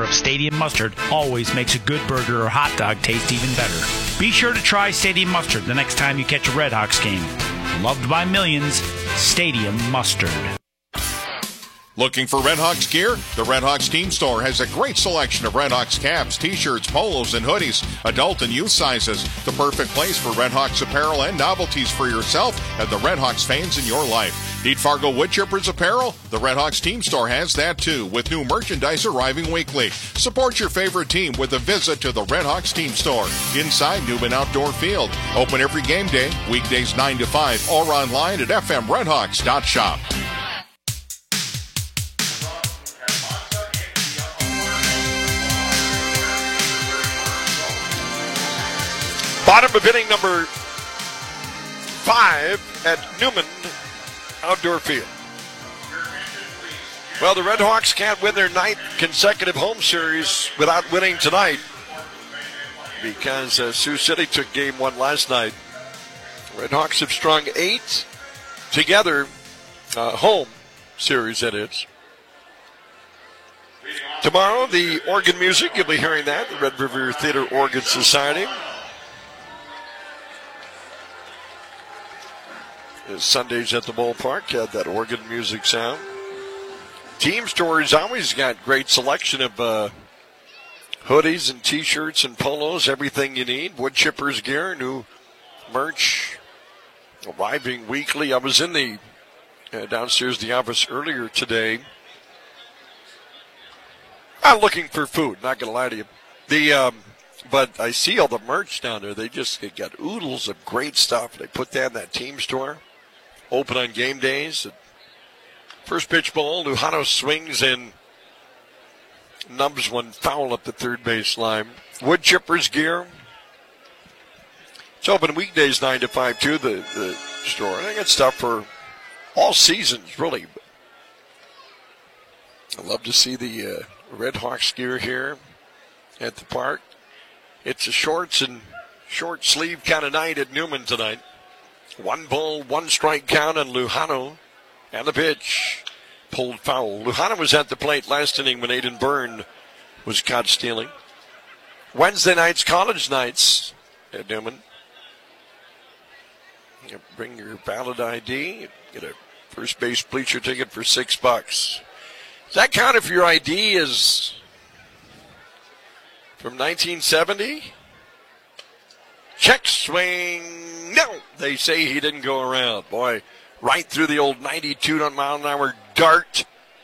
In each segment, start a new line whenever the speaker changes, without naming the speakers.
of Stadium Mustard always makes a good burger or hot dog taste even better. Be sure to try Stadium Mustard the next time you catch a Red Hawks game. Loved by millions, Stadium Mustard.
Looking for Red Hawks gear? The Red Hawks Team Store has a great selection of Red Hawks caps, t-shirts, polos, and hoodies, adult and youth sizes. The perfect place for Red Hawks apparel and novelties for yourself and the Red Hawks fans in your life. Need Fargo Wood Chippers apparel? The Red Hawks Team Store has that too, with new merchandise arriving weekly. Support your favorite team with a visit to the Red Hawks Team Store inside Newman Outdoor Field. Open every game day, weekdays 9 to 5, or online at fmredhawks.shop.
Bottom of inning number 5 at Newman Outdoor Field. Well, the Red Hawks can't win their 9th consecutive home series without winning tonight because Sioux City took game 1 last night. Red Hawks have strung 8 together, home series that is. Tomorrow, the organ music, you'll be hearing that, the Red River Theater Organ Society. Sundays at the ballpark had that organ music sound. Team Store's always got great selection of hoodies and t-shirts and polos, everything you need. Wood Chippers gear, new merch arriving weekly. I was in the downstairs the office earlier today. I'm looking for food, not going to lie to you. But I see all the merch down there. They got oodles of great stuff. They put that in that Team Store. Open on game days. First pitch ball, Lujano swings and nubs one foul up the third base line. Wood Chippers gear. It's open weekdays 9 to 5 too, the store. And I got stuff for all seasons, really. I love to see the Red Hawks gear here at the park. It's a shorts and short sleeve kind of night at Newman tonight. 1 ball, 1 strike count on Lujano. And the pitch. Pulled foul. Lujano was at the plate last inning when Aiden Byrne was caught stealing. Wednesday nights, college nights at Newman. You bring your valid ID. Get a first base bleacher ticket for $6. Does that count if your ID is from 1970? Check swing. No, they say he didn't go around. Boy, right through the old 92-mile-an-hour dart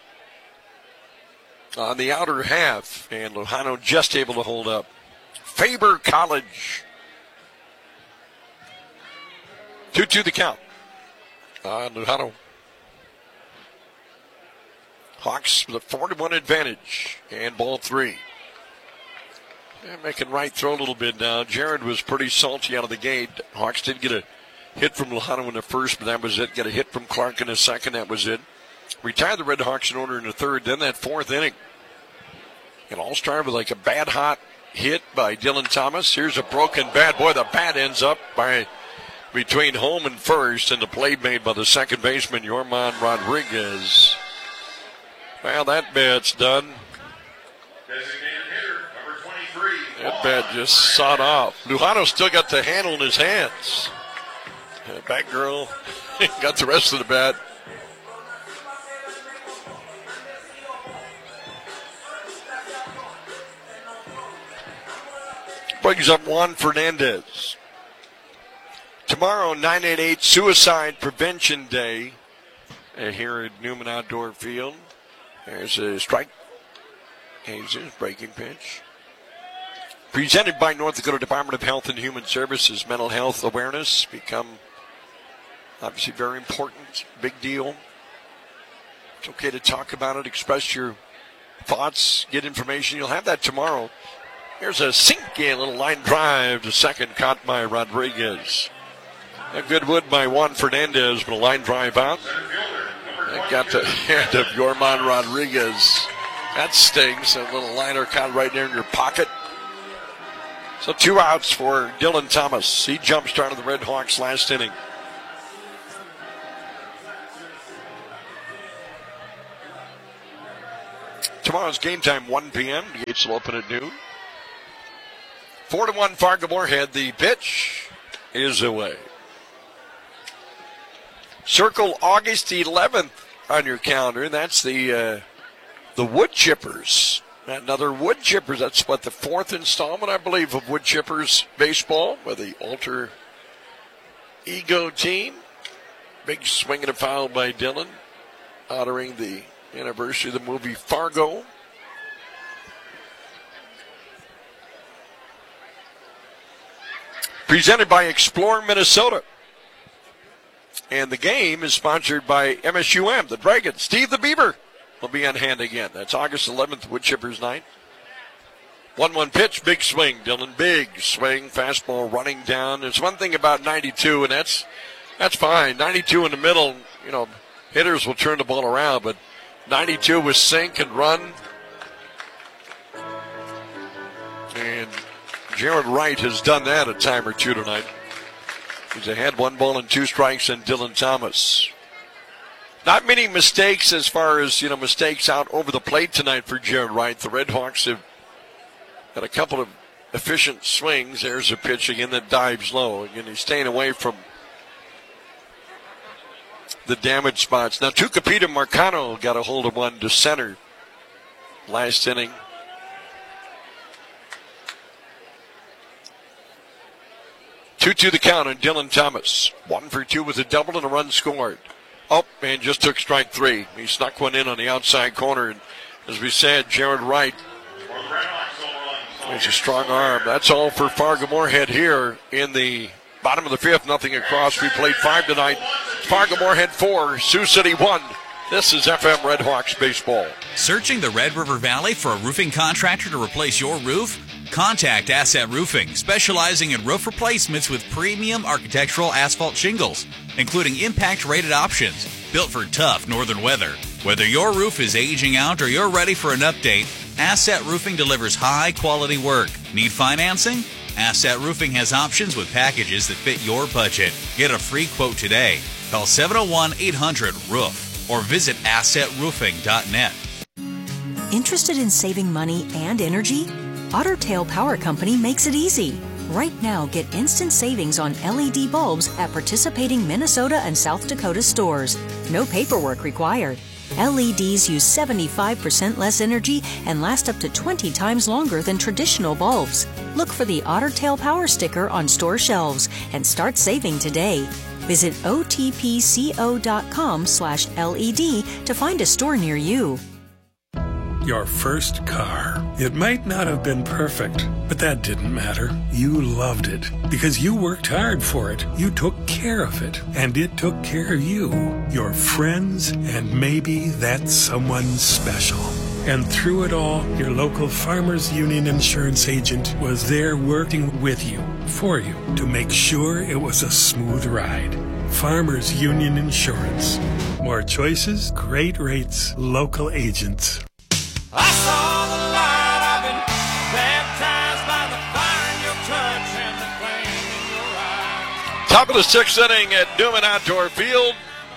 on the outer half. And Lujano just able to hold up. Faber College. 2-2 the count. Lujano. Hawks with a 4-1 advantage. And ball 3. Yeah, making right throw a little bit now. Jared was pretty salty out of the gate. Hawks did get a hit from Lujano in the first, but that was it. Get a hit from Clark in the second, that was it. Retired the Red Hawks in order in the third. Then that 4th inning. It all started with like a bad hot hit by Dylan Thomas. Here's a broken bat. Boy, the bat ends up between home and first, and the play made by the second baseman, Yorman Rodriguez. Well, that bat's done. That bat just sawed off. Lujano still got the handle in his hands. Back girl got the rest of the bat. Brings up Juan Fernandez. Tomorrow, 988 Suicide Prevention Day here at Newman Outdoor Field. There's a strike. Hayes' breaking pitch. Presented by North Dakota Department of Health and Human Services. Mental health awareness become obviously very important, big deal. It's okay to talk about it, express your thoughts, get information. You'll have that tomorrow. Here's a sinky little line drive to second, caught by Rodriguez. A good wood by Juan Fernandez, but a line drive out. That got the hand of Yorman Rodriguez. That stings. A little liner caught right there in your pocket. So 2 outs for Dylan Thomas. He jump-started the Red Hawks last inning. Tomorrow's game time, 1 p.m. The gates will open at noon. 4-1 Fargo-Moorhead. The pitch is away. Circle August 11th on your calendar. That's the Wood Chippers. Another Wood Chippers. That's what, the 4th installment, I believe, of Wood Chippers baseball with the Alter Ego team. Big swing and a foul by Dillon, honoring the anniversary of the movie Fargo. Presented by Explore Minnesota. And the game is sponsored by MSUM, the Dragons. Steve the Beaver will be on hand again. That's August 11th, Wood Chippers night. 1-1 pitch, big swing, Dillon. Big swing, fastball running down. There's one thing about 92, and that's fine. 92 in the middle, hitters will turn the ball around, but 92 with sink and run. And Jared Wright has done that a time or two tonight. He's ahead 1 ball and 2 strikes and Dylan Thomas. Not many mistakes as far as, mistakes out over the plate tonight for Jared Wright. The Red Hawks have had a couple of efficient swings. There's a pitch again that dives low. Again, he's staying away from the damaged spots. Now, Tucupita Marcano got a hold of one to center last inning. Two the count on Dylan Thomas. 1 for 2 with a double and a run scored. Oh, and just took strike 3. He snuck one in on the outside corner. And as we said, Jared Wright has a strong arm. That's all for Fargo-Moorhead here in the bottom of the 5th. Nothing across. We played 5 tonight. Fargo-Moorhead 4, Sioux City 1. This is FM Red Hawks baseball.
Searching the Red River Valley for a roofing contractor to replace your roof? Contact Asset Roofing, specializing in roof replacements with premium architectural asphalt shingles, including impact-rated options, built for tough northern weather. Whether your roof is aging out or you're ready for an update, Asset Roofing delivers high-quality work. Need financing? Asset Roofing has options with packages that fit your budget. Get a free quote today. Call 701-800-ROOF or visit assetroofing.net.
Interested in saving money and energy? Otter Tail Power Company makes it easy. Right now, get instant savings on LED bulbs at participating Minnesota and South Dakota stores. No paperwork required. LEDs use 75% less energy and last up to 20 times longer than traditional bulbs. Look for the Otter Tail Power sticker on store shelves and start saving today. Visit otpco.com/LED to find a store near you.
Your first car. It might not have been perfect, but that didn't matter. You loved it because you worked hard for it. You took care of it, and it took care of you, your friends, and maybe that someone special. And through it all, your local Farmers Union insurance agent was there working with you, for you, to make sure it was a smooth ride. Farmers Union Insurance. More choices, great rates, local agents.
I saw the light, I've been baptized by the fire in your touch and the flame in your eyes.
Top of the 6th inning at Newman Outdoor Field.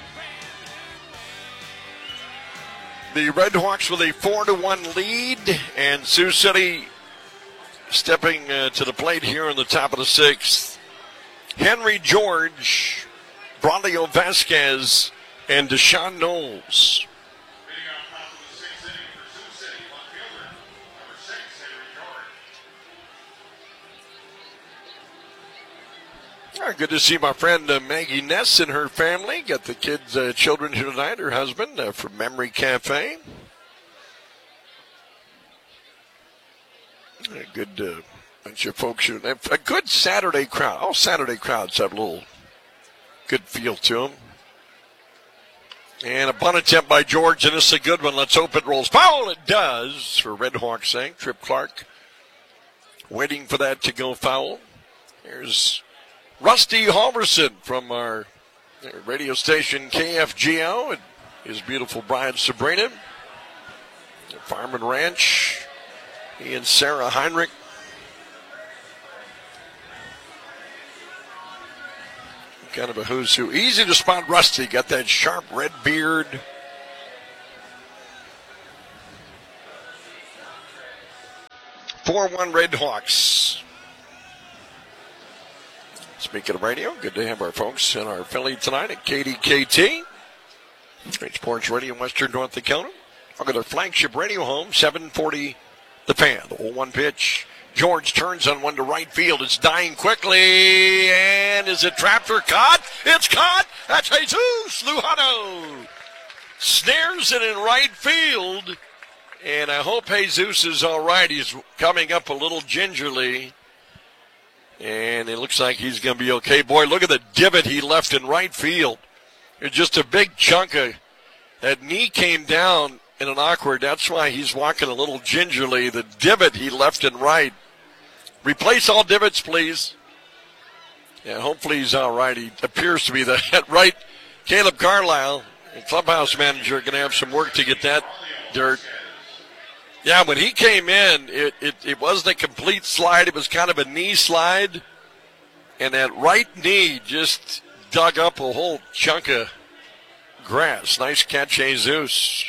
The Red Hawks with a 4-1 lead, and Sioux City stepping to the plate here in the top of the 6th. Henry George, Braulio Vasquez, and Deshaun Knowles. Good to see my friend Maggie Ness and her family. Got the kids, children here tonight, her husband from Memory Cafe. A good bunch of folks here. A good Saturday crowd. All Saturday crowds have a little good feel to them. And a bunt attempt by George, and this is a good one. Let's hope it rolls foul. It does, for Red Hawks' sake. Trip Clark waiting for that to go foul. There's Rusty Halverson from our radio station KFGO and his beautiful bride Sabrina. Farm and Ranch. He and Sarah Heinrich. Kind of a who's who. Easy to spot Rusty. Got that sharp red beard. 4-1 Red Hawks. Speaking of radio, good to have our folks in our affiliate tonight at KDKT. Great Sports Radio, Western North Dakota. Look at their flagship radio home, 740 The Fan. The 0-1 pitch. George turns on one to right field. It's dying quickly. And is it trapped or caught? It's caught. That's Jesus Lujano. Snares it in right field. And I hope Jesus is all right. He's coming up a little gingerly. And it looks like he's going to be okay. Boy, look at the divot he left in right field. It's just a big chunk of that knee came down in an awkward. That's why he's walking a little gingerly. The divot he left in right. Replace all divots, please. Yeah, hopefully he's all right. He appears to be that right. Caleb Carlisle, the clubhouse manager, going to have some work to get that dirt. Yeah, when he came in, it wasn't a complete slide. It was kind of a knee slide. And that right knee just dug up a whole chunk of grass. Nice catch, Jesus.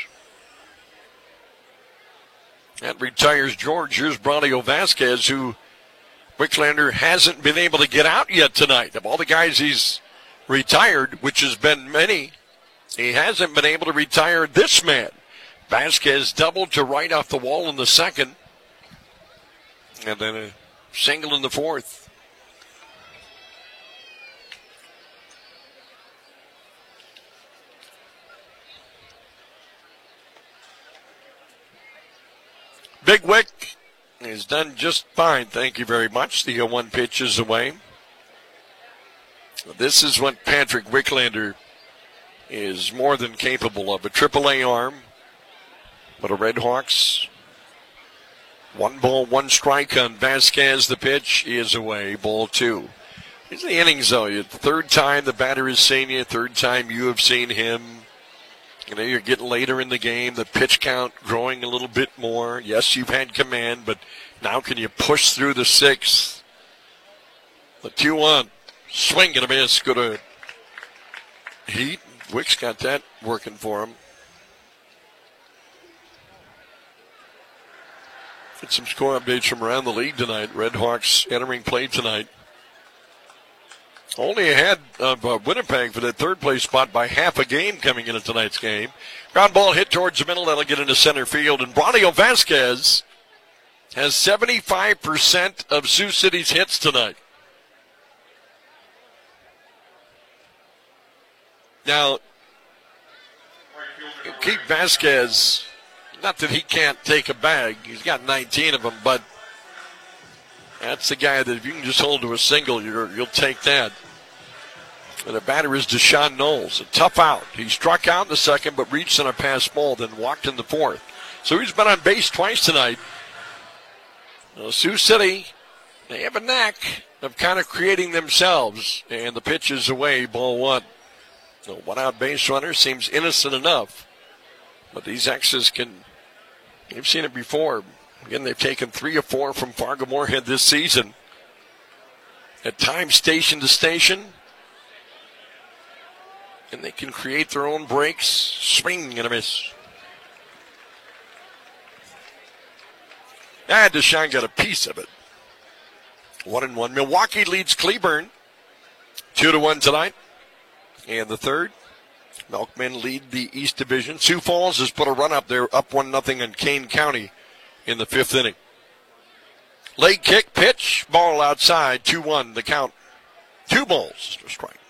That retires George. Here's Braulio Vasquez, who Wicklander hasn't been able to get out yet tonight. Of all the guys he's retired, which has been many, he hasn't been able to retire this man. Vasquez doubled to right off the wall in the second. And then a single in the fourth. Big Wick has done just fine, thank you very much. The 0-1 pitch is away. This is what Patrick Wicklander is more than capable of. A AAA arm. But the Red Hawks, 1 ball, 1 strike on Vasquez. The pitch is away, ball 2. These are the innings, though. Third time the batter has seen you, third time you have seen him. You know, you're getting later in the game, the pitch count growing a little bit more. Yes, you've had command, but now can you push through the 6th? The 2-1, swing and a miss, go to Heat. Wick's got that working for him. Get some score updates from around the league tonight. Red Hawks entering play tonight. Only ahead of Winnipeg for that third place spot by half a game coming into tonight's game. Ground ball hit towards the middle. That'll get into center field. And Braulio Vasquez has 75% of Sioux City's hits tonight. Now, keep Vasquez. Not that he can't take a bag. He's got 19 of them, but that's the guy that if you can just hold to a single, you'll take that. And the batter is Deshaun Knowles. A tough out. He struck out in the second, but reached on a pass ball, then walked in the fourth. So he's been on base twice tonight. Sioux City, they have a knack of kind of creating themselves. And the pitch is away, ball 1. The one-out base runner seems innocent enough. But these X's can... They've seen it before. Again, they've taken 3 or 4 from Fargo-Moorhead this season. At times, station to station. And they can create their own breaks. Swing and a miss. Deshaun got a piece of it. 1-1. Milwaukee leads Cleburne 2-1 tonight. And the third. Milkmen lead the East Division. Sioux Falls has put a run up there, up 1-0 on Kane County in the 5th inning. Leg kick, pitch, ball outside, 2-1 the count. 2 balls to strike.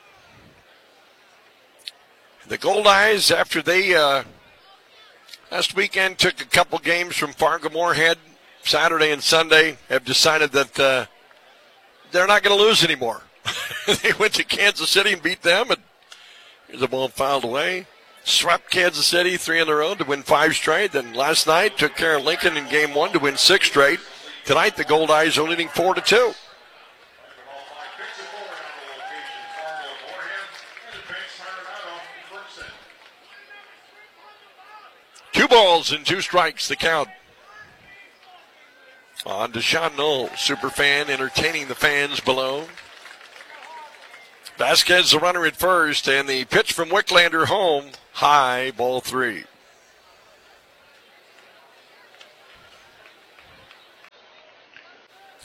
The Goldeyes, after they last weekend took a couple games from Fargo-Moorhead, Saturday and Sunday, have decided that they're not going to lose anymore. They went to Kansas City and beat them, and here's the ball fouled away. Swept Kansas City 3 in a row to win 5 straight. Then last night took care of Lincoln in game 1 to win 6 straight. Tonight the Goldeyes are leading 4-2. Two balls and 2 strikes, the count. On Deshaun Knowles, super fan, entertaining the fans below. Vasquez, the runner at first, and the pitch from Wicklander home, high, ball 3.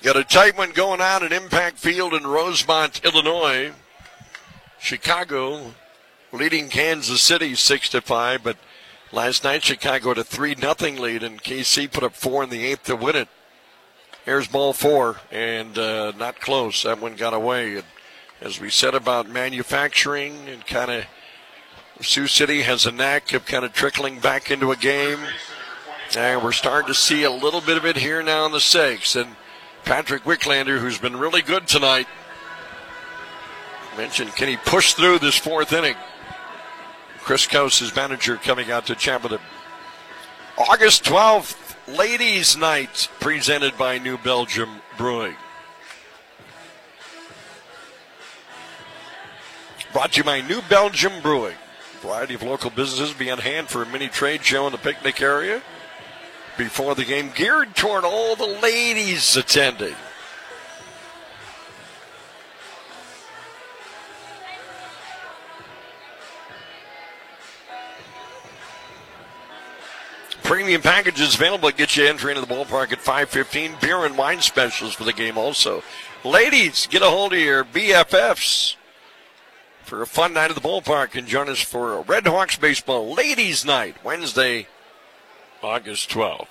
Got a tight one going on at Impact Field in Rosemont, Illinois. Chicago leading Kansas City 6-5, but last night Chicago had a 3-0 lead, and KC put up 4 in the 8th to win it. Here's ball 4, and not close. That one got away. And as we said about manufacturing, and kind of Sioux City has a knack of kind of trickling back into a game. And we're starting to see a little bit of it here now in the 6th. And Patrick Wicklander, who's been really good tonight, mentioned, can he push through this 4th inning? Chris Coase, his manager, coming out to chat with him. August 12th, Ladies' Night, presented by New Belgium Brewing. Brought to you by New Belgium Brewing. A variety of local businesses be on hand for a mini trade show in the picnic area before the game, geared toward all the ladies attending. Premium packages available to get you entry into the ballpark at 5:15. Beer and wine specials for the game also. Ladies, get a hold of your BFFs for a fun night at the ballpark and join us for a Red Hawks baseball ladies' night, Wednesday, August 12th.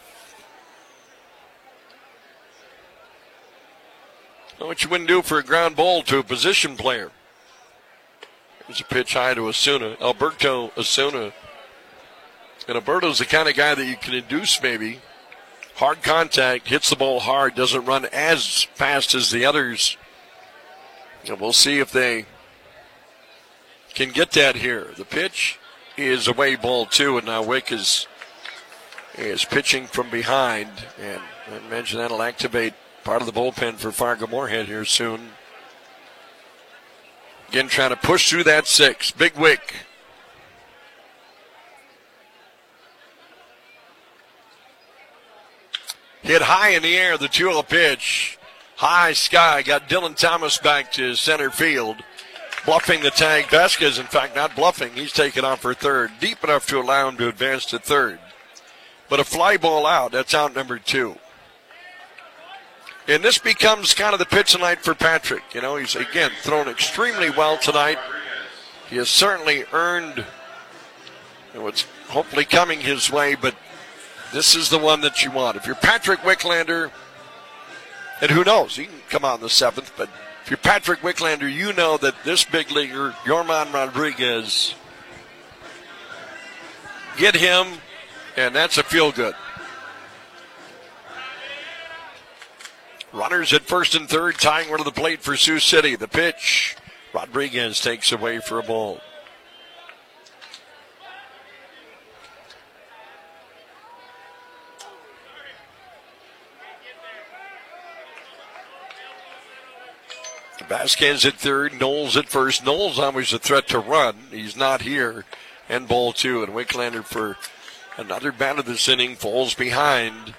Know what you wouldn't do for a ground ball to a position player. There's a pitch high to Osuna, Alberto Osuna. And Alberto's the kind of guy that you can induce maybe. Hard contact, hits the ball hard, doesn't run as fast as the others. And we'll see if they can get that here. The pitch is away, ball 2, and now Wick is pitching from behind. And I mentioned that'll activate part of the bullpen for Fargo-Moorhead here soon. Again, trying to push through that 6. Big Wick. Hit high in the air, the 2-0 pitch. High sky, got Dylan Thomas back to center field. Bluffing the tag. Vasquez, in fact, not bluffing. He's taken off for third. Deep enough to allow him to advance to third. But a fly ball out. That's out number 2. And this becomes kind of the pitch tonight for Patrick. You know, he's, again, thrown extremely well tonight. He has certainly earned what's hopefully coming his way, but this is the one that you want. If you're Patrick Wicklander, and who knows, he can come out in the 7th, but if you're Patrick Wicklander, you know that this big leaguer, Yorman Rodriguez, get him, and that's a feel-good. Runners at first and third, tying one to the plate for Sioux City. The pitch, Rodriguez takes away for a ball. Vasquez at third, Knowles at first. Knowles always a threat to run. He's not here. And ball 2. And Wicklander for another bat of this inning falls behind.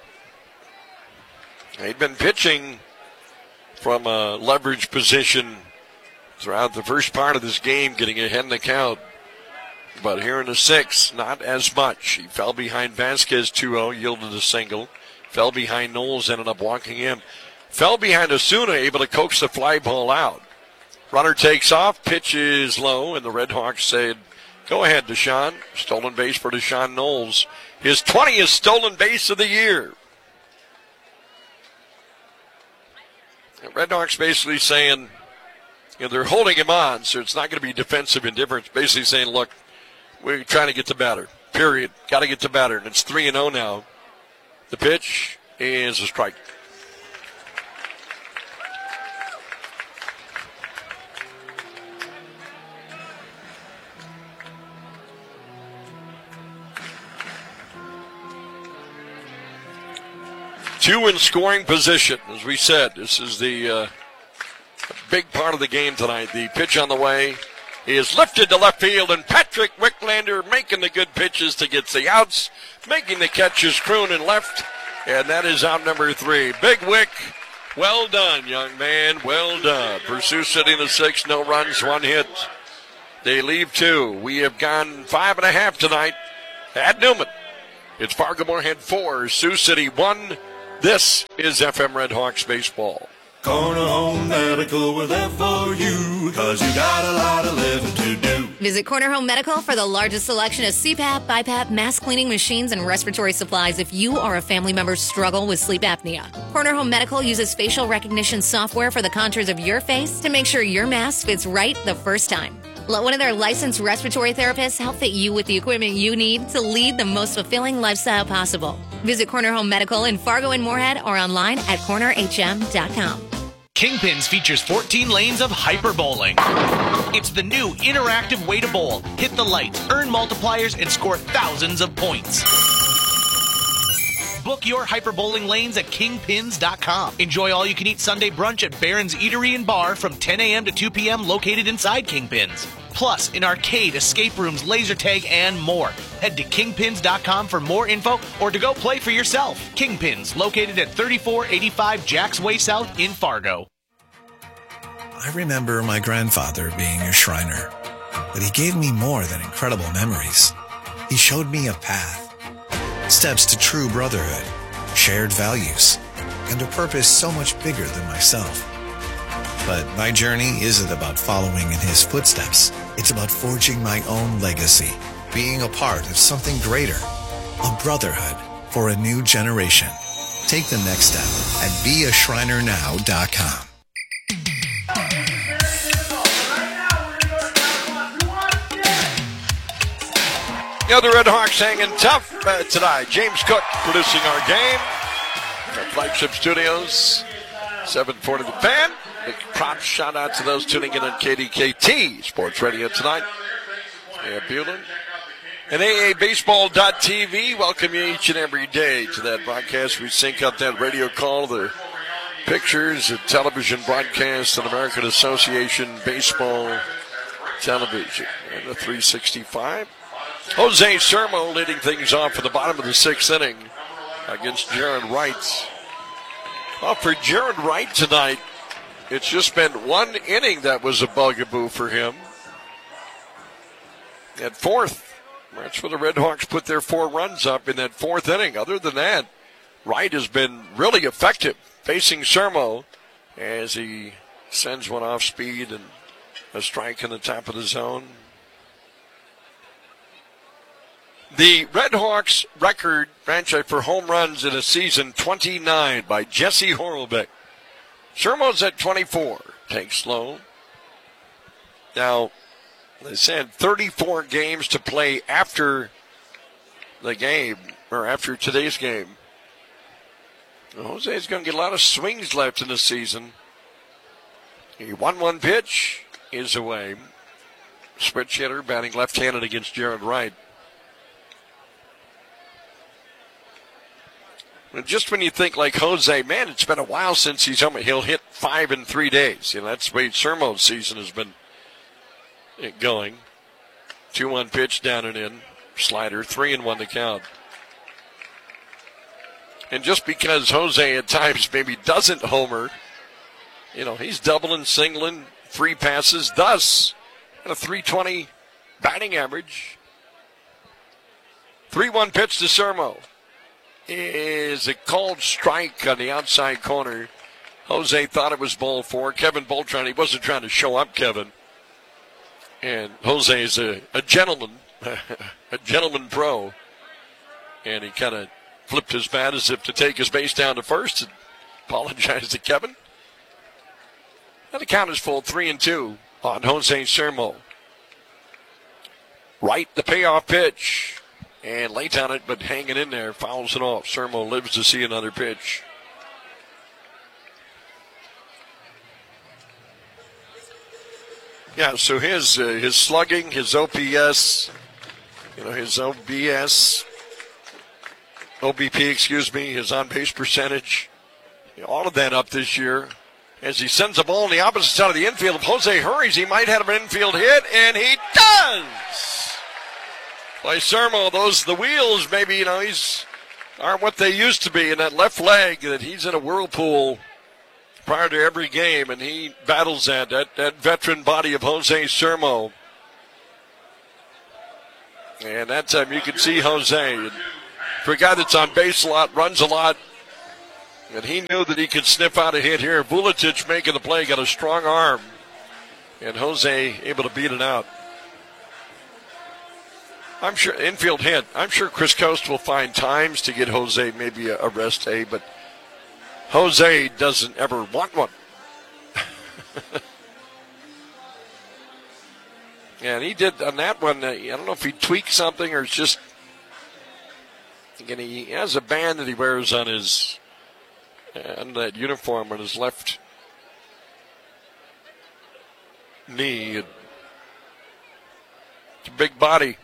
He'd been pitching from a leverage position throughout the first part of this game, getting ahead in the count. But here in the 6th, not as much. He fell behind Vasquez 2-0, yielded a single. Fell behind Knowles, ended up walking him. Fell behind Osuna, able to coax the fly ball out. Runner takes off, pitch is low, and the Red Hawks said, go ahead, Deshaun. Stolen base for Deshaun Knowles. His 20th stolen base of the year. The Red Hawks basically saying, they're holding him on, so it's not going to be defensive indifference. Basically saying, look, we're trying to get the batter. Period. Got to get the batter. And it's 3-0 now. The pitch is a strike. Two in scoring position. As we said, this is the big part of the game tonight. The pitch on the way is lifted to left field, and Patrick Wicklander making the good pitches to get the outs, making the catches, Kroon in left, and that is out number 3. Big Wick, well done, young man, well done. For Sioux City in the 6th, no runs, 1 hit. They leave 2. We have gone 5.5 tonight at Newman. It's Fargo-Moorhead 4, Sioux City 1. This is FM Red Hawks baseball.
Corner Home Medical, we're there for you, 'cause you got a lot of living to do.
Visit Corner Home Medical for the largest selection of CPAP, BiPAP, mask cleaning machines, and respiratory supplies if you or a family member struggle with sleep apnea. Corner Home Medical uses facial recognition software for the contours of your face to make sure your mask fits right the first time. Let one of their licensed respiratory therapists help fit you with the equipment you need to lead the most fulfilling lifestyle possible. Visit Corner Home Medical in Fargo and Moorhead or online at cornerhm.com.
Kingpins features 14 lanes of hyper bowling. It's the new interactive way to bowl. Hit the lights, earn multipliers, and score thousands of points. Book your hyper bowling lanes at kingpins.com. Enjoy all-you-can-eat Sunday brunch at Barron's Eatery and Bar from 10 a.m. to 2 p.m. located inside Kingpins. Plus, an arcade, escape rooms, laser tag, and more. Head to kingpins.com for more info or to go play for yourself. Kingpins, located at 3485 Jacks Way South in Fargo.
I remember my grandfather being a Shriner, but he gave me more than incredible memories. He showed me a path, steps to true brotherhood, shared values, and a purpose so much bigger than myself. But my journey isn't about following in his footsteps. It's about forging my own legacy, being a part of something greater, a brotherhood for a new generation. Take the next step at beashrinernow.com.
The other Red Hawks hanging tough tonight. James Cook producing our game. Our flagship studios, 740 The Fan. Big props shout out to those tuning in on KDKT Sports Radio tonight. Yeah, Bueller. And AABaseball.tv welcome you each and every day to that broadcast. We sync up that radio call, the pictures, the television broadcast, and American Association Baseball Television. And the 365. Jose Sermo leading things off for the bottom of the sixth inning against Jaron Wright. Well, for Jaron Wright tonight, it's just been one inning that was a bugaboo for him. At fourth, that's where the Red Hawks put their 4 runs up in that fourth inning. Other than that, Wright has been really effective facing Sermo as he sends one off speed and a strike in the top of the zone. The Red Hawks record franchise for home runs in a season, 29 by Jesse Horlbeck. Sermo's at 24. Takes slow. Now, they said 34 games to play after the game, or after today's game. Jose's going to get a lot of swings left in the season. He 1-1 pitch is away. Switch hitter batting left-handed against Jaron Wright. And just when you think like Jose, man, it's been a while since he'll hit 5 in 3 days. You know, that's the way Sermo's season has been going. 2-1 pitch down and in. Slider, 3-1 to count. And just because Jose at times maybe doesn't homer, you know, he's doubling, singling, free passes, thus a .320 batting average. 3-1 pitch to Sermo. Is a called strike on the outside corner. Jose thought it was ball 4. Kevin Boltron, he wasn't trying to show up, Kevin. And Jose is a gentleman, a gentleman pro. And he kind of flipped his bat as if to take his base down to first and apologized to Kevin. And the count is full, 3-2 on Jose Sermo. Right, the payoff pitch. And late on it, but hanging in there, fouls it off. Sermo lives to see another pitch. Yeah, so his slugging, his OPS, his OBP, his on-base percentage, all of that up this year. As he sends the ball on the opposite side of the infield, if Jose hurries, he might have an infield hit, and he does! By Sermo, the wheels, maybe, aren't what they used to be in that left leg, that he's in a whirlpool prior to every game, and he battles that veteran body of Jose Sermo. And that time you can see Jose. And for a guy that's on base a lot, runs a lot, And he knew that he could sniff out a hit here. Vuletic making the play, got a strong arm. And Jose able to beat it out. I'm sure, infield hit. I'm sure Chris Coast will find times to get Jose maybe a rest day, but Jose doesn't ever want one. And he did on that one, I don't know if he tweaked something or it's just, again, he has a band that he wears on his, on that uniform on his left knee. It's a big body.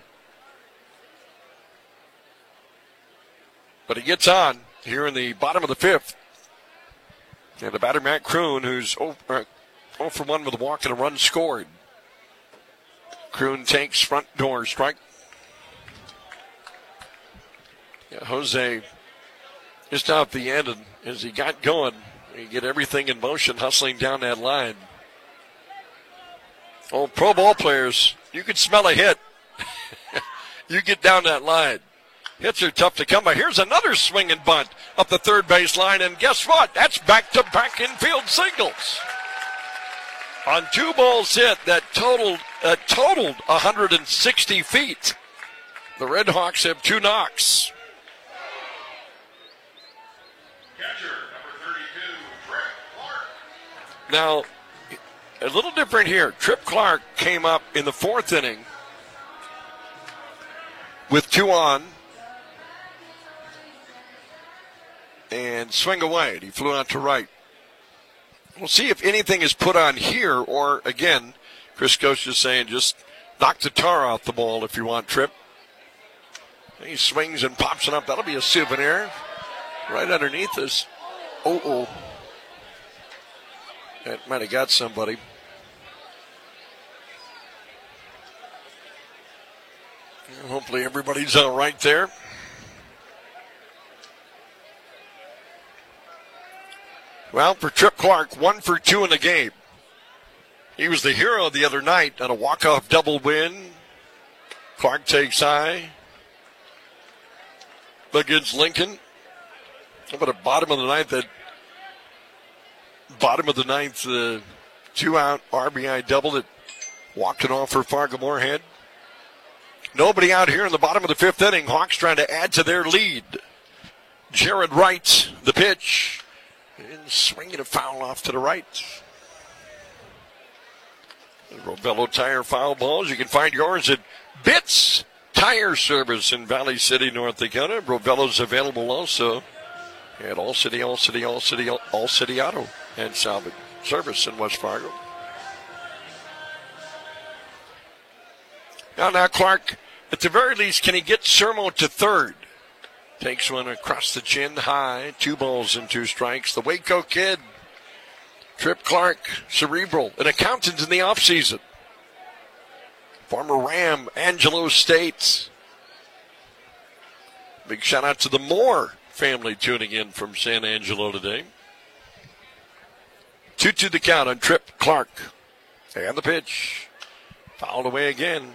But he gets on here in the bottom of the fifth. And the batter, Matt Kroon, who's 0 for 1 with a walk and a run scored. Kroon takes front door strike. Yeah, Jose just out the end, and as he got going, he get everything in motion, hustling down that line. Oh, pro ball players, you can smell a hit. You get down that line. Hits are tough to come by. Here's another swinging bunt up the third base line, and guess what? That's back-to-back infield singles. On 2 balls hit, that totaled 160 feet. The Red Hawks have 2 knocks.
Catcher, number 32, Tripp Clark.
Now, a little different here. Tripp Clark came up in the 4th inning with 2 on and swing away. He flew out to right. We'll see if anything is put on here, or again, Chris Coach is saying just knock the tar off the ball if you want, Tripp. He swings and pops it up. That'll be a souvenir right underneath us. Oh. That might have got somebody. Hopefully everybody's all right there. Well, for Tripp Clark, 1 for 2 in the game. He was the hero the other night on a walk-off double win. Clark takes high against Lincoln. How about a bottom of the ninth, 2-out RBI double that walked it off for Fargo Moorhead. Nobody out here in the bottom of the 5th inning. Hawks trying to add to their lead. Jared Wright, the pitch. And swinging a foul off to the right. Robello Tire foul balls. You can find yours at Bits Tire Service in Valley City, North Dakota. Robello's available also at All City Auto and Salvage Service in West Fargo. Now Clark, at the very least, can he get Sermo to third? Takes one across the chin high. 2 balls and 2 strikes. The Waco kid, Tripp Clark, cerebral, an accountant in the offseason. Former Ram, Angelo State. Big shout out to the Moore family tuning in from San Angelo today. 2-2 the count on Tripp Clark. And the pitch. Fouled away again.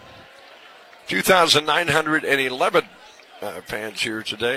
2,911 fans here today.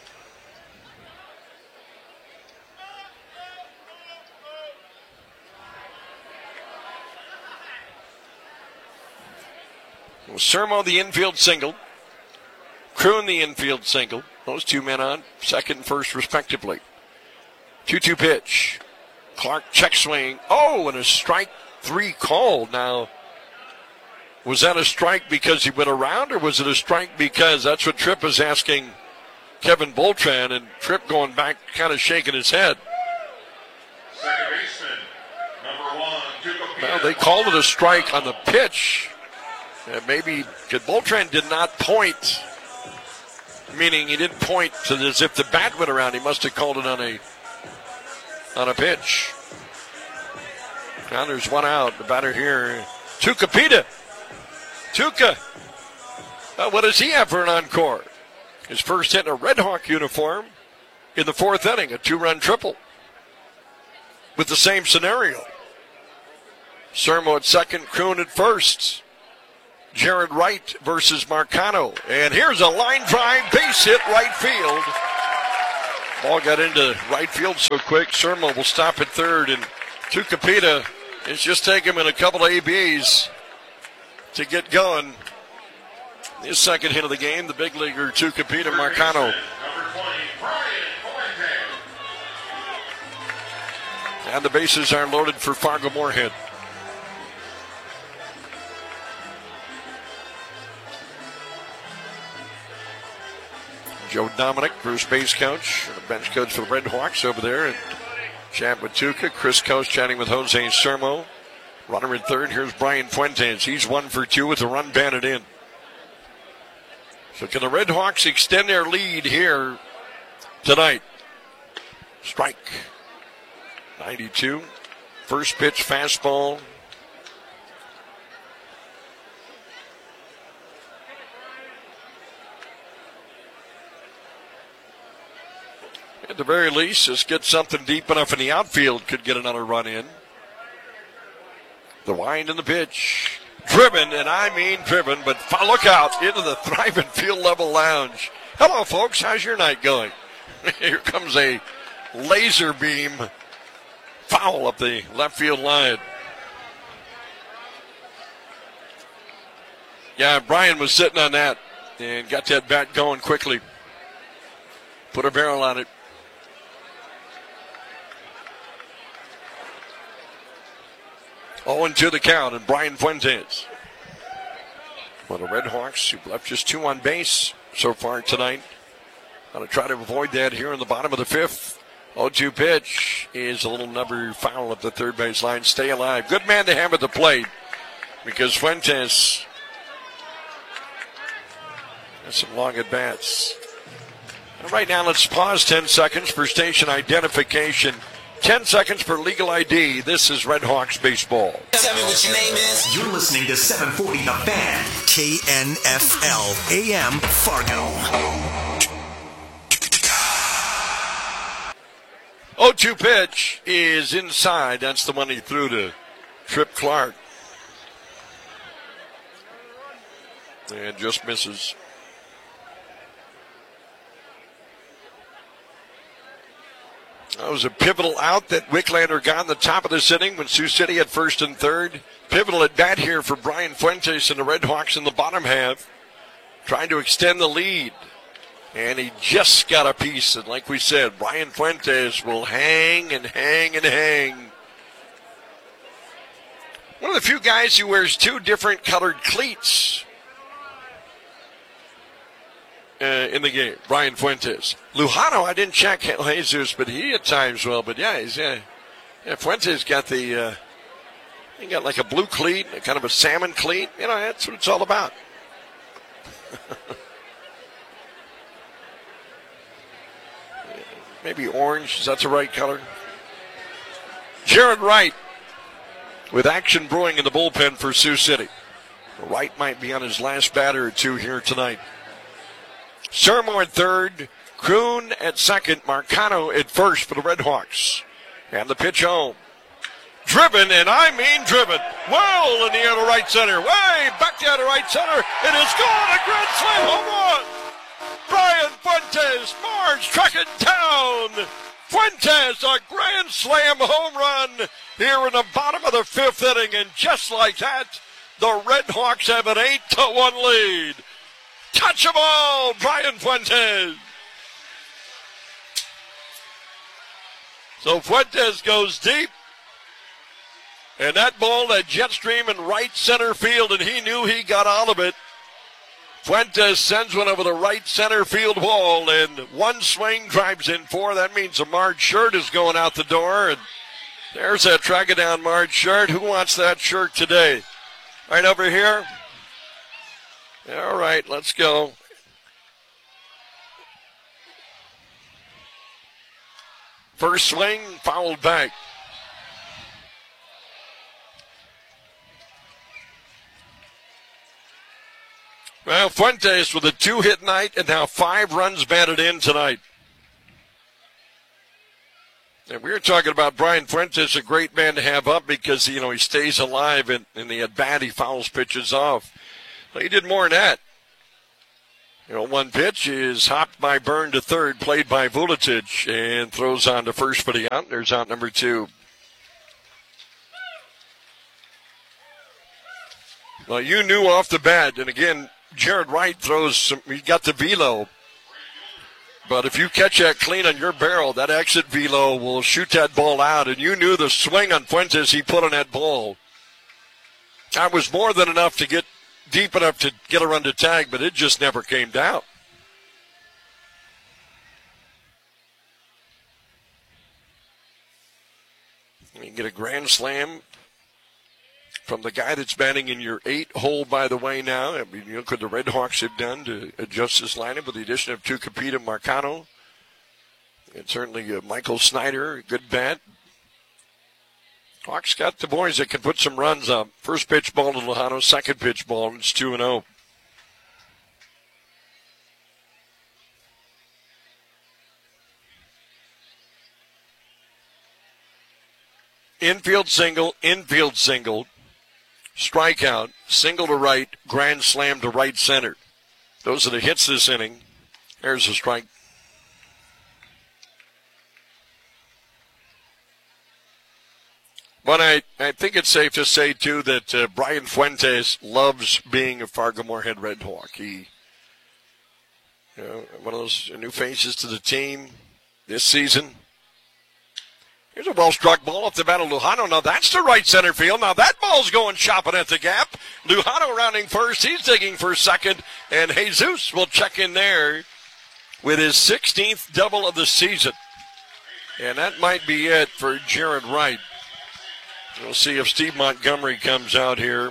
Sermo the infield single. Kroon the infield single. Those 2 men on second and first respectively. 2-2 pitch. Clark check swing. Oh, and a strike 3 called. Now, was that a strike because he went around, or was it a strike because that's what Tripp is asking Kevin Boltran, and Tripp going back kind of shaking his head.
Second baseman, number 1, Tuca.
Well, they called it a strike on the pitch. And maybe because Boltran did not point, meaning he didn't point to as if the bat went around. He must have called it on a pitch. Now there's 1 out. The batter here, Tuca Pita. Tuca. What does he have for an encore? His first hit in a Red Hawk uniform in the 4th inning, a 2-run triple. With the same scenario. Sermo at second, Kroon at first. Jared Wright versus Marcano. And here's a line drive base hit right field. Ball got into right field so quick. Sermo will stop at third, and Tucupita is just taking him in a couple of ABs to get going. His second hit of the game, the big leaguer Tucupita Marcano. And the bases are loaded for Fargo Moorhead. Joe Dominic, first base coach, bench coach for the Red Hawks over there. And chat with Tuca. Chris Coast chatting with Jose Sermo. Runner at third. Here's Brian Fuentes. He's 1 for 2 with a run batted in. So can the Red Hawks extend their lead here tonight? Strike. 92. First pitch fastball. At the very least, just get something deep enough in the outfield, could get another run in. The wind and the pitch. Driven, and I mean driven, but look out into the Thriving Field Level Lounge. Hello, folks. How's your night going? Here comes a laser beam foul up the left field line. Yeah, Brian was sitting on that and got that bat going quickly. Put a barrel on it. Oh, and 2 the count, and Brian Fuentes. Well, the Red Hawks, who've left just 2 on base so far tonight. Going to try to avoid that here in the bottom of the 5th. 0-2 pitch is a little number foul at the third base line. Stay alive. Good man to have at the plate because Fuentes has some long at-bats. Right now, let's pause 10 seconds for station identification. 10 seconds for legal ID. This is Red Hawks baseball.
Tell me what your name is. You're listening to 740 The Fan. KNFL AM Fargo.
0-2 pitch is inside. That's the one he threw to Trip Clark. And just misses. That was a pivotal out that Wicklander got in the top of this inning when Sioux City had first and third. Pivotal at bat here for Brian Fuentes and the Red Hawks in the bottom half, trying to extend the lead. And he just got a piece. And like we said, Brian Fuentes will hang and hang and hang. One of the few guys who wears 2 different colored cleats in the game, Brian Fuentes. Lujano, I didn't check Jesus, but he at times will. But yeah, Fuentes got the, he got like a blue cleat, kind of a salmon cleat. You know, that's what it's all about. Maybe orange, is that the right color? Jared Wright with action brewing in the bullpen for Sioux City. Wright might be on his last batter or 2 here tonight. Sermo at third, Kroon at second, Marcano at first for the Red Hawks. And the pitch home. Driven, and I mean driven. Well in the air to right center. Way back down to right center. It is gone. A grand slam home run. Brian Fuentes, Marge trucking down. Fuentes, a grand slam home run here in the bottom of the 5th inning. And just like that, the Red Hawks have an 8-1 lead. Touch them all, Brian Fuentes. So Fuentes goes deep. And that ball, that jet stream in right center field, and he knew he got all of it. Fuentes sends one over the right center field wall, and one swing drives in 4. That means a Marge shirt is going out the door. And there's that track it down Marge shirt. Who wants that shirt today? Right over here. All right, let's go. First swing, fouled back. Well, Fuentes with a 2-hit night and now 5 runs batted in tonight. And we were talking about Brian Fuentes, a great man to have up because, he stays alive in the at-bat. He fouls pitches off. Well, he did more than that. 1 pitch is hopped by Byrne to third, played by Vuletic, and throws on to first for the out. There's out number 2. Well, you knew off the bat, and again, Jared Wright he got the velo. But if you catch that clean on your barrel, that exit velo will shoot that ball out, and you knew the swing on Fuentes he put on that ball. That was more than enough to get deep enough to get a run to tag, but it just never came down. You get a grand slam from the guy that's batting in your 8 hole, by the way, now. I mean, look what the Red Hawks have done to adjust this lineup with the addition of Tucapita and Marcano. And certainly Michael Snyder, a good bat. Hawks got the boys that can put some runs up. First pitch ball to Lujano, second pitch ball, and it's 2-0. Infield single, strikeout, single to right, grand slam to right center. Those are the hits this inning. There's a strike. But I think it's safe to say, too, that Brian Fuentes loves being a Fargo-Moorhead Red Hawk. He, one of those new faces to the team this season. Here's a well-struck ball off the bat of Lujano. Now that's the right center field. Now that ball's going shopping at the gap. Lujano rounding first. He's digging for second. And Jesus will check in there with his 16th double of the season. And that might be it for Jared Wright. We'll see if Steve Montgomery comes out here.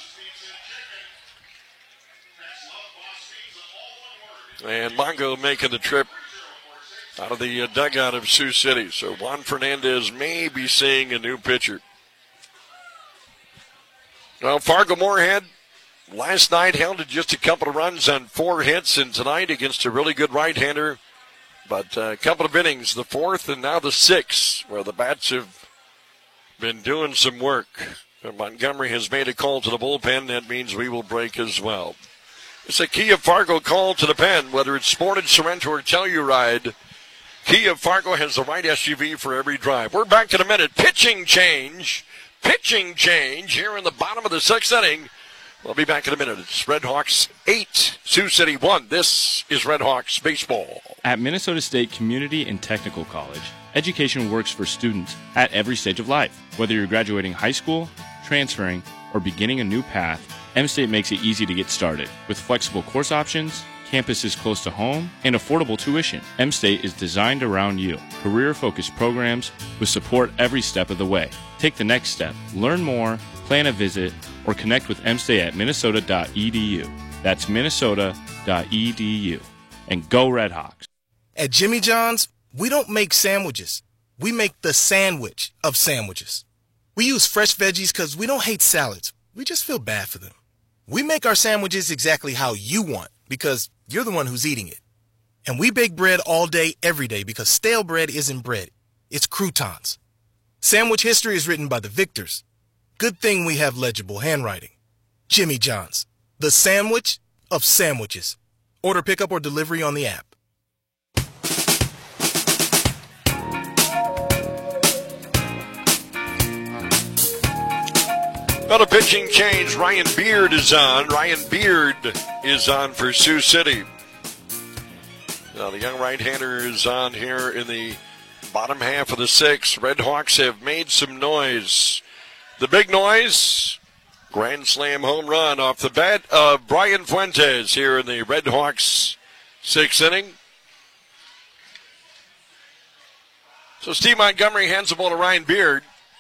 And Mongo making the trip out of the dugout of Sioux City. So Juan Fernandez may be seeing a new pitcher. Now Fargo-Moorhead last night held to just a couple of runs on 4 hits, and tonight against a really good right-hander. But a couple of innings, the 4th and now the 6th, where the bats have been doing some work. And Montgomery has made a call to the bullpen. That means we will break as well. It's a Kia Fargo call to the pen, whether it's Sportage, Sorrento, or Telluride. Kia Fargo has the right SUV for every drive. We're back in a minute. Pitching change here in the bottom of the 6th inning. We'll be back in a minute. It's Red Hawks 8, Sioux City 1. This is Red Hawks baseball.
At Minnesota State Community and Technical College, education works for students at every stage of life. Whether you're graduating high school, transferring, or beginning a new path, M-State makes it easy to get started. With flexible course options, campuses close to home, and affordable tuition, M-State is designed around you. Career-focused programs with support every step of the way. Take the next step. Learn more, plan a visit, or connect with M-State at minnesota.edu. That's minnesota.edu. And go Red Hawks.
At Jimmy John's, we don't make sandwiches. We make the sandwich of sandwiches. We use fresh veggies because we don't hate salads. We just feel bad for them. We make our sandwiches exactly how you want because you're the one who's eating it. And we bake bread all day, every day because stale bread isn't bread. It's croutons. Sandwich history is written by the victors. Good thing we have legible handwriting. Jimmy John's, the sandwich of sandwiches. Order pickup or delivery on the app.
Got a pitching change. Ryan Beard is on. Ryan Beard is on for Sioux City. Now the young right-hander is on here in the bottom half of the 6th. Red Hawks have made some noise. The big noise, grand slam home run off the bat of Brian Fuentes here in the Red Hawks 6th inning. So Steve Montgomery hands the ball to Ryan Beard.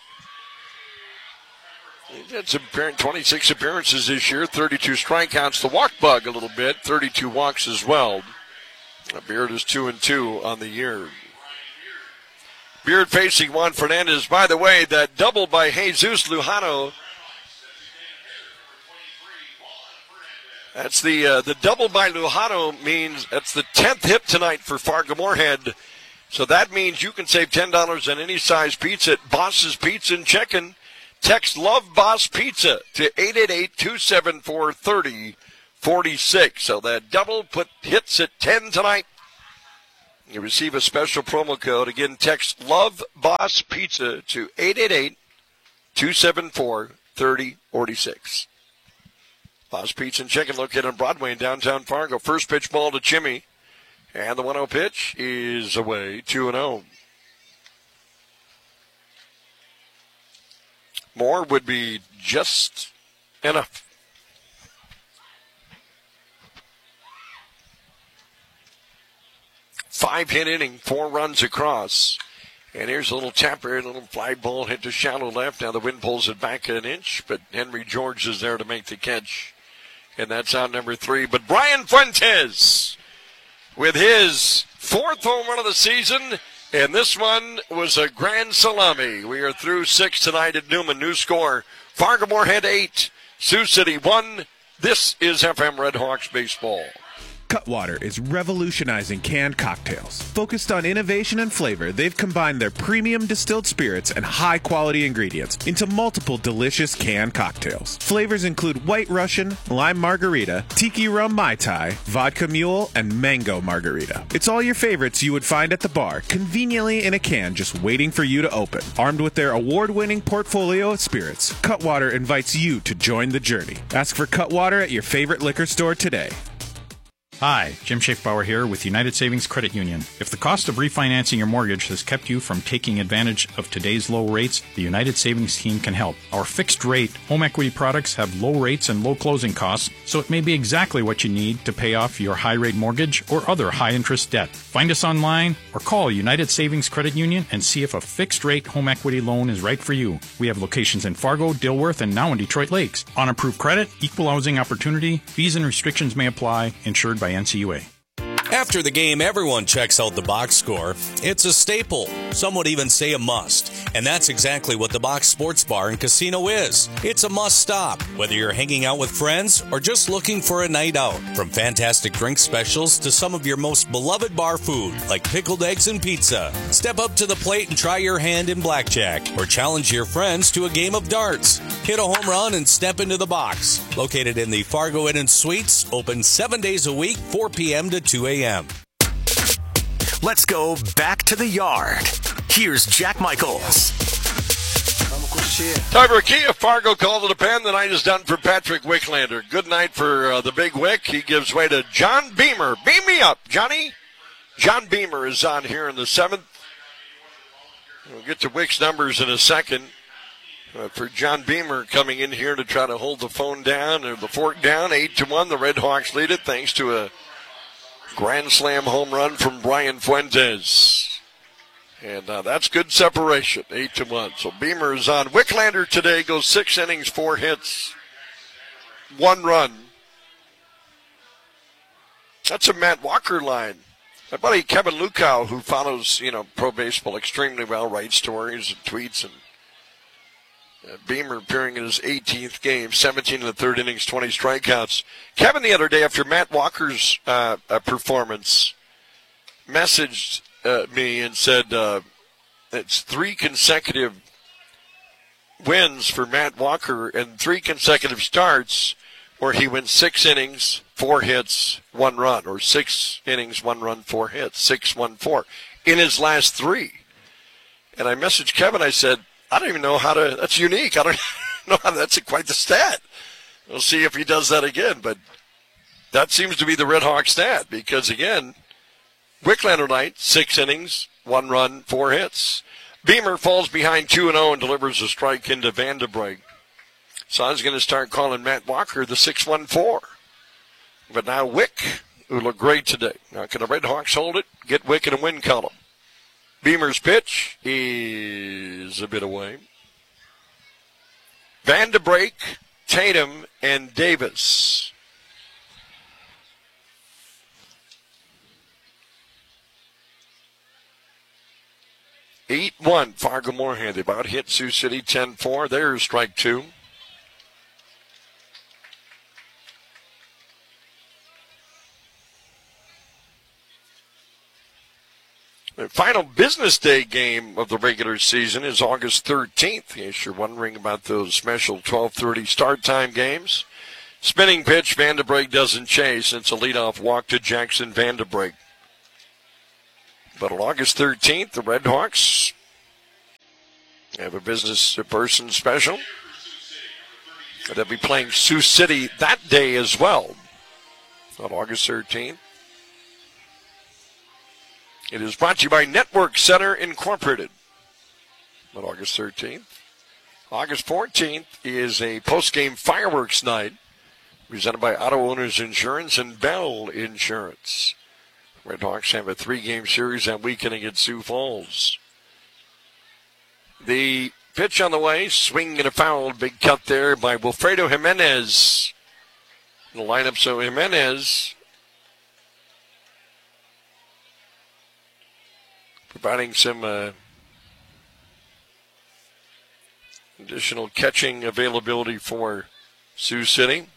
He's had some 26 appearances this year, 32 strikeouts. The walk bug a little bit, 32 walks as well. Beard is 2-2 on the year. Beard facing Juan Fernandez. By the way, that double by Jesus Lujano. That's the double by Lujano means that's the 10th hit tonight for Fargo-Moorhead. So that means you can save $10 on any size pizza at Boss's Pizza and Chicken. Text Love Boss Pizza to 888-274-3040. 46. So that double hits at 10 tonight. You receive a special promo code. Again, text Love Boss Pizza to 888-274-3046. Boss Pizza and Chicken located on Broadway in downtown Fargo. First pitch ball to Jimmy. And the 1-0 pitch is away, 2-0. More would be just enough. Five-hit inning, 4 runs across. And here's a little tapper, a little fly ball hit to shallow left. Now the wind pulls it back an inch, but Henry George is there to make the catch. And that's out number 3. But Brian Fuentes with his 4th home run of the season, and this one was a grand salami. We are through 6 tonight at Newman. New score, Fargo-Moorhead 8, Sioux City 1. This is FM Red Hawks baseball.
Cutwater is revolutionizing canned cocktails. Focused on innovation and flavor, they've combined their premium distilled spirits and high-quality ingredients into multiple delicious canned cocktails. Flavors include White Russian, Lime Margarita, Tiki Rum Mai Tai, Vodka Mule, and Mango Margarita. It's all your favorites you would find at the bar, conveniently in a can just waiting for you to open. Armed with their award-winning portfolio of spirits, Cutwater invites you to join the journey. Ask for Cutwater at your favorite liquor store today.
Hi, Jim Schaefbauer here with United Savings Credit Union. If the cost of refinancing your mortgage has kept you from taking advantage of today's low rates, the United Savings team can help. Our fixed-rate home equity products have low rates and low closing costs, so it may be exactly what you need to pay off your high-rate mortgage or other high-interest debt. Find us online or call United Savings Credit Union and see if a fixed-rate home equity loan is right for you. We have locations in Fargo, Dilworth, and now in Detroit Lakes. On approved credit, equal housing opportunity, fees and restrictions may apply, insured by NCUA.
After the game, everyone checks out the box score. It's a staple. Some would even say a must. And that's exactly what the Box Sports Bar and Casino is. It's a must stop, whether you're hanging out with friends or just looking for a night out. From fantastic drink specials to some of your most beloved bar food, like pickled eggs and pizza. Step up to the plate and try your hand in blackjack, or challenge your friends to a game of darts. Hit a home run and step into the box. Located in the Fargo Inn and Suites, open 7 days a week, 4 p.m. to 2 a.m.
Let's go back to the yard. Here's Jack Michaels.
Tiber Kia, Fargo called to the pen. The night is done for Patrick Wicklander. Good night for the big Wick. He gives way to John Beamer. Beam me up, Johnny. John Beamer is on here in the 7th. We'll get to Wick's numbers in a second. For John Beamer coming in here to try to hold the phone down, or the fork down, 8-1. The Red Hawks lead it thanks to a grand slam home run from Brian Fuentes. And that's good separation, 8-1. So Beamer is on. Wicklander today goes 6 innings, 4 hits, 1 run. That's a Matt Walker line. My buddy Kevin Lukow, who follows, pro baseball extremely well, writes stories and tweets, and Beamer appearing in his 18th game, 17 in the 3rd innings, 20 strikeouts. Kevin the other day after Matt Walker's performance messaged me and said it's 3 consecutive wins for Matt Walker and 3 consecutive starts where he went 6 innings, 4 hits, 1 run, or 6 innings, 1 run, 4 hits, 6-1-4 in his last 3. And I messaged Kevin, I said, I don't even know how to, that's unique. I don't know how, that's quite the stat. We'll see if he does that again, but that seems to be the Red Hawk stat because, again, Wicklander night, 6 innings, 1 run, 4 hits. Beamer falls behind 2-0 and delivers a strike into Vandenbreg. So I was going to start calling Matt Walker the 6-1-4. But now Wick, who looked great today. Now can the Red Hawks hold it? Get Wick in a win column. Beamer's pitch is a bit away. Vandenbreg, Tatum, and Davis. (8-1) Fargo-Moorhead. They about hit Sioux City 10-4. There's strike 2. The final business day game of the regular season is August 13th. In case you're wondering about those special 12:30 start time games, Spinning pitch, Vandenbrink doesn't chase. It's a leadoff walk to Jackson Vandenbrink. But on August 13th, the Red Hawks have a business person special. They'll be playing Sioux City that day as well on August 13th. It is brought to you by Network Center Incorporated on August 13th. August 14th is a post-game fireworks night presented by Auto Owners Insurance and Bell Insurance. Red Hawks have a 3-game series that weekend against Sioux Falls. The pitch on the way, swing and a foul. Big cut there by Wilfredo Jimenez. The lineup, so Jimenez providing some additional catching availability for Sioux City.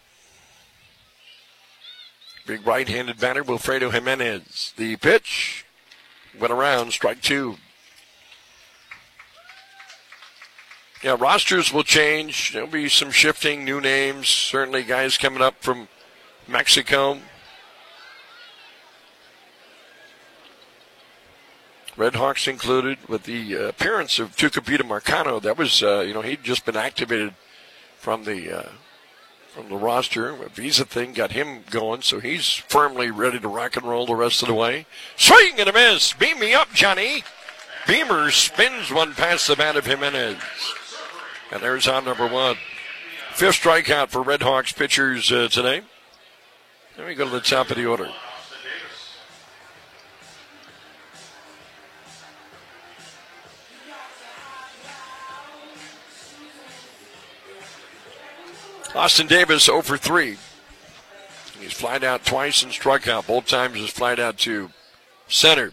Big right-handed batter, Wilfredo Jimenez. The pitch went around, strike 2. Yeah, rosters will change. There'll be some shifting, new names. Certainly guys coming up from Mexico. Red Hawks included with the appearance of Tucupita Marcano. That was, he'd just been activated from the roster. A visa thing got him going, so he's firmly ready to rock and roll the rest of the way. Swing and a miss. Beam me up, Johnny. Beamer spins one past the bat of Jimenez. And there's on number 1. 5th strikeout for Red Hawks pitchers today. Then we go to the top of the order. Austin Davis 0 for 3. He's flied out twice and struck out. Both times he's flied out to center.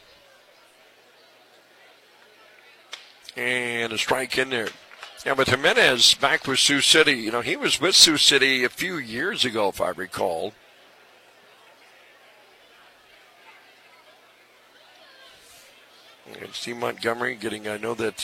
And a strike in there. Yeah, but Jimenez back with Sioux City. He was with Sioux City a few years ago, if I recall. And Steve Montgomery getting, I know that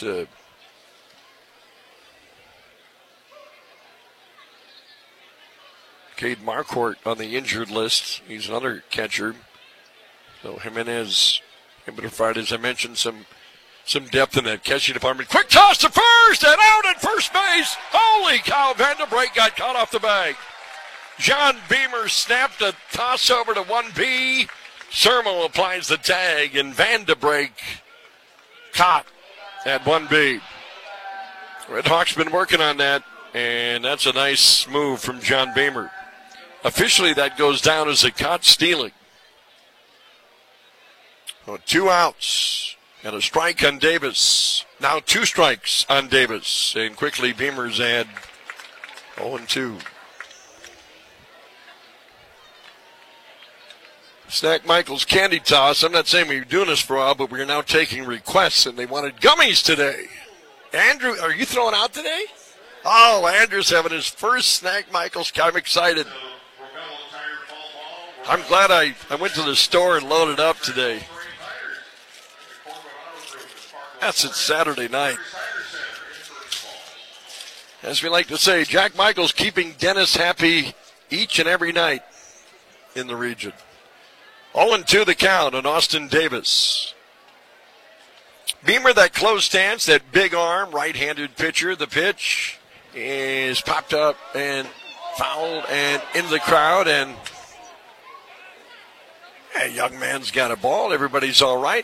Cade Marquardt on the injured list. He's another catcher. So Jimenez able to provide, as I mentioned, some depth in that catching department. Quick toss to first and out at first base. Holy cow, Vandenbrink got caught off the bag. John Beamer snapped a toss over to 1B. Sermo applies the tag, and Vandenbrink caught at 1B. Red Hawks been working on that, and that's a nice move from John Beamer. Officially, that goes down as a caught stealing. So 2 outs and a strike on Davis. Now 2 strikes on Davis. And quickly, Beamer's add 0-2. Snack Michael's candy toss. I'm not saying we've been doing this for a while, but we're now taking requests, and they wanted gummies today. Andrew, are you throwing out today? Oh, Andrew's having his first Snack Michael's. I'm excited. I'm glad I went to the store and loaded up today. That's it Saturday night. As we like to say, Jack Michael's keeping Dennis happy each and every night in the region. 0-2 the count on Austin Davis. Beamer, that close stance, that big arm, right-handed pitcher. The pitch is popped up and fouled and into the crowd, and hey, young man's got a ball. Everybody's all right.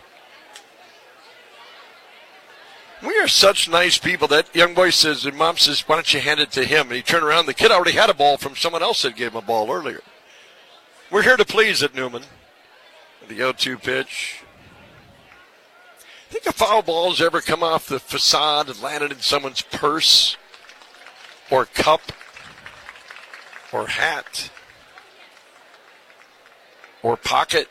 We are such nice people. That young boy says, and mom says, why don't you hand it to him? And he turned around. The kid already had a ball from someone else that gave him a ball earlier. We're here to please at Newman. The 0-2 pitch. Think a foul ball's ever come off the facade and landed in someone's purse or cup or hat or pocket?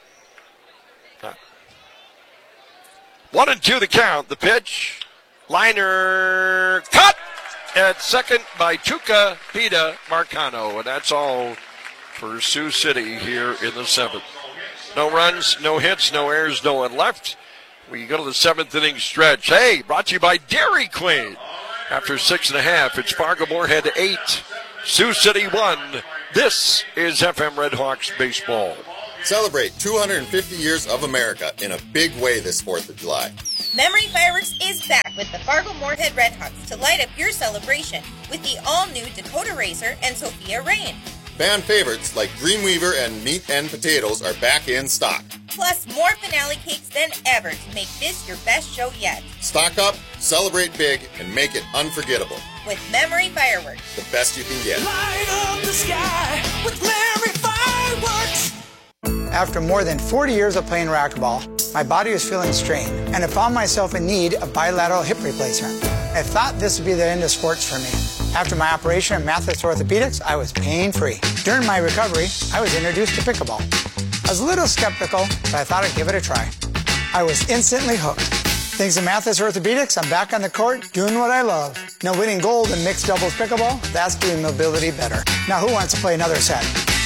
1-2 the count. The pitch. Liner cut at second by Tucupita Marcano. And that's all for Sioux City here in the 7th. No runs, no hits, no errors, no one left. We go to the 7th inning stretch. Hey, brought to you by Dairy Queen. After 6.5, it's Fargo Moorhead 8, Sioux City 1. This is FM Red Hawks baseball.
Celebrate 250 years of America in a big way this 4th of July.
Memory Fireworks is back with the Fargo-Moorhead Redhawks to light up your celebration with the all-new Dakota Racer and Sophia Rain.
Fan favorites like Dreamweaver and Meat and Potatoes are back in stock.
Plus more finale cakes than ever to make this your best show yet.
Stock up, celebrate big, and make it unforgettable.
With Memory Fireworks.
The best you can get.
Light up the sky with Memory Fireworks.
After more than 40 years of playing racquetball, my body was feeling strained, and I found myself in need of bilateral hip replacement. I thought this would be the end of sports for me. After my operation at Mathis Orthopedics, I was pain-free. During my recovery, I was introduced to pickleball. I was a little skeptical, but I thought I'd give it a try. I was instantly hooked. Thanks to Mathis Orthopedics, I'm back on the court doing what I love. Now winning gold in mixed doubles pickleball, that's doing mobility better. Now who wants to play another set?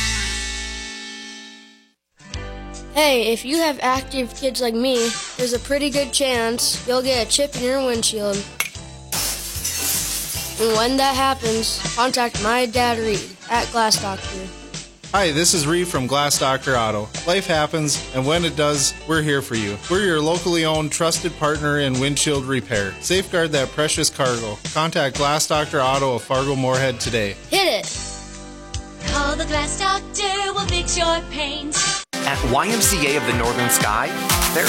Hey, if you have active kids like me, there's a pretty good chance you'll get a chip in your windshield. And when that happens, contact my dad Reed at Glass Doctor.
Hi, this is Reed from Glass Doctor Auto. Life happens, and when it does, we're here for you. We're your locally owned, trusted partner in windshield repair. Safeguard that precious cargo. Contact Glass Doctor Auto of Fargo-Moorhead today.
Hit it!
Call the Glass Doctor, we'll fix your paint.
At YMCA of the Northern Sky, there